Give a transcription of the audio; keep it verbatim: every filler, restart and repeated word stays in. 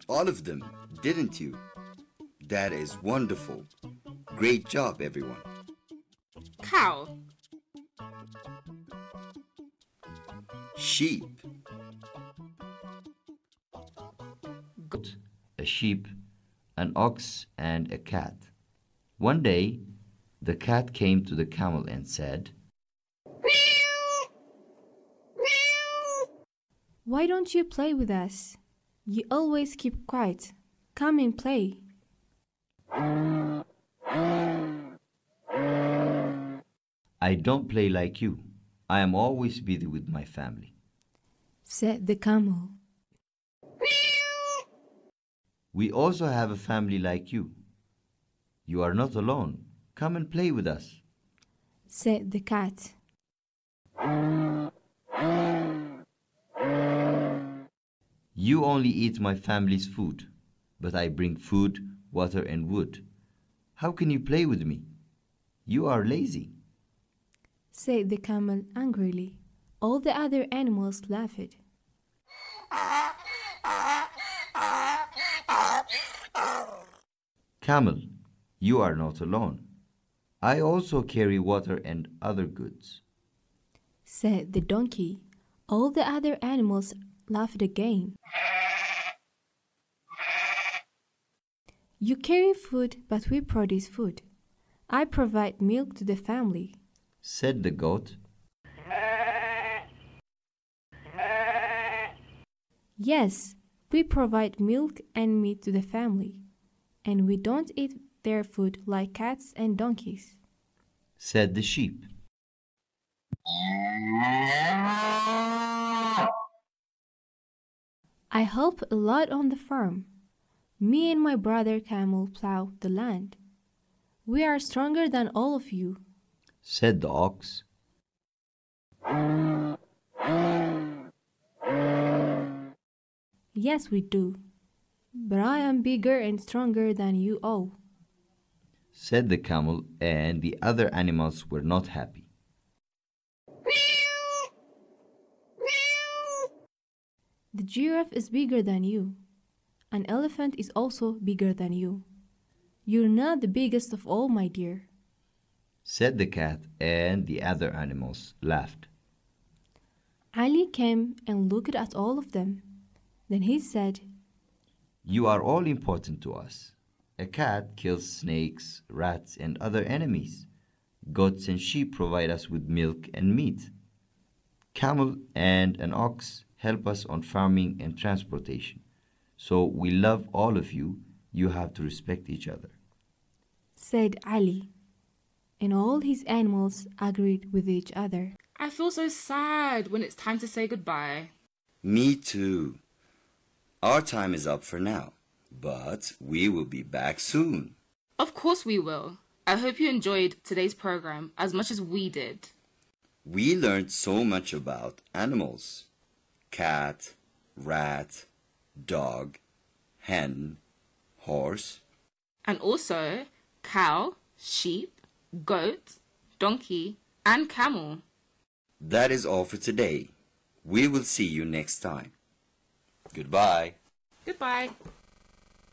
all of them, didn't you? That is wonderful. Great job, everyone. Cow. Sheep. Goat. A sheep, an ox, and a cat. One day, the cat came to the camel and said, "Why don't you play with us? You always keep quiet. Come and play." "I don't play like you. I am always busy with my family," said the camel. "We also have a family like you. You are not alone. Come and play with us," said the cat. "You only eat my family's food, but I bring food, water, and wood. How can you play with me? You are lazy," said the camel angrily. All the other animals laughed. "Camel, you are not alone. I also carry water and other goods," said the donkey. All the other animals laughed again. "You carry food, but we produce food. I provide milk to the family," said the goat. "Yes, we provide milk and meat to the family, and we don't eat their food like cats and donkeys," said the sheep. "I help a lot on the farm. Me and my brother camel plow the land. We are stronger than all of you," said the ox. "Yes, we do. But I am bigger and stronger than you all," said the camel, and the other animals were not happy. "The giraffe is bigger than you. An elephant is also bigger than you. You're not the biggest of all, my dear," said the cat, and the other animals laughed. Ali came and looked at all of them. Then he said, "You are all important to us. A cat kills snakes, rats, and other enemies. Goats and sheep provide us with milk and meat. Camel and an ox help us on farming and transportation. So we love all of you. You have to respect each other," said Ali. And all his animals agreed with each other. I feel so sad when it's time to say goodbye. Me too. Our time is up for now, but we will be back soon. Of course we will. I hope you enjoyed today's program as much as we did. We learned so much about animals. Cat, rat, dog, hen, horse. And also cow, sheep, goat, donkey, and camel. That is all for today. We will see you next time. Goodbye. Goodbye.